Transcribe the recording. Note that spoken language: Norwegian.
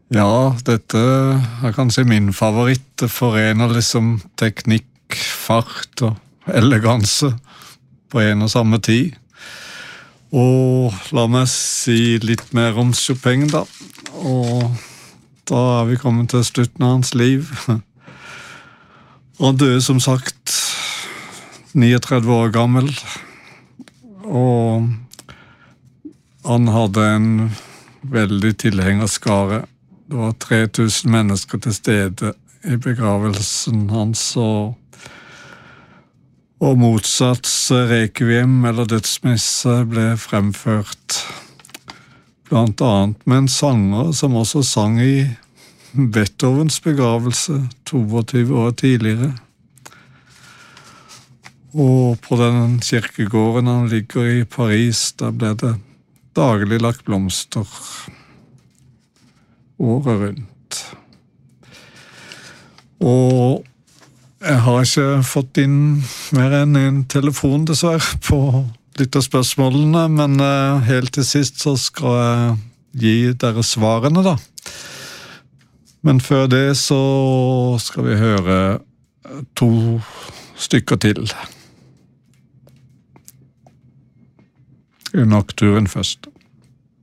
Ja, dette er kanskje min favoritt. Det forener liksom teknikk, fart og eleganse på en og samme tid. Og la meg si litt mer om Chopin da. Og da er vi kommet til slutten av hans liv. Han døde som sagt 39 år gammel. Og han hadde en veldig tilhengerskare. Det var 3000 mennesker til stede i begravelsen hans, og Mozarts requiem eller dødsmisse ble fremført blant annet med en sanger som også sang i Beethovens begravelse 22 år tidligere. Og på den kirkegården han ligger i Paris, der ble det daglig lagt blomster året rundt. Og jeg har ikke fått inn mer enn en telefon dessverre på lytterspørsmålene, men helt til sist så skal jeg gi dere svarene da. Men før det så skal vi høre 2 stykker til. Nocturne først.